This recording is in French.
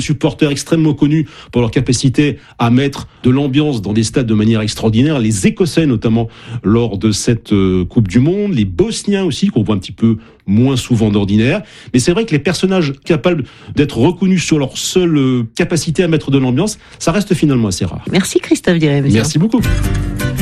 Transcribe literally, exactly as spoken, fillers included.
supporters extrêmement connus pour leur capacité à mettre de l'ambiance dans des stades de manière extraordinaire. Les Écossais notamment lors de cette euh, Coupe du Monde, les Bosniens aussi qu'on voit un petit peu moins souvent d'ordinaire. Mais c'est vrai que les personnages capables d'être reconnus sur leur seule euh, capacité à mettre de l'ambiance, ça reste finalement assez rare. Merci Christophe Diré. Merci beaucoup.